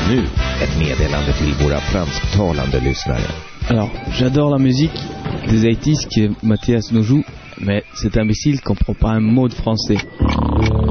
Nu ett meddelande till våra fransktalande lyssnare. Alors, j'adore la musique des 80s que Mathias nous joue, mais cet imbécile comprend pas un mot de français.